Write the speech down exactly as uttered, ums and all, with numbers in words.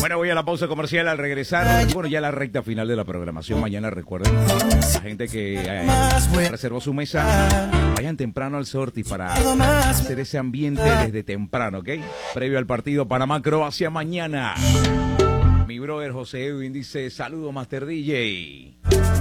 Bueno, voy a la pausa comercial al regresar. Bueno, ya la recta final de la programación. Mañana recuerden, la gente que eh, reservó su mesa, vayan temprano al Sorti para hacer ese ambiente desde temprano, ¿ok? Previo al partido Panamá-Croacia mañana. Mi brother José Edwin dice, saludos Master D J.